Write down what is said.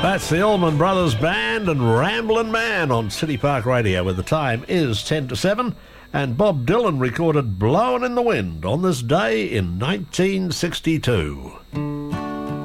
That's the Allman Brothers Band and Ramblin' Man on City Park Radio, where the time is 10 to 7, and Bob Dylan recorded Blowin' in the Wind on this day in 1962.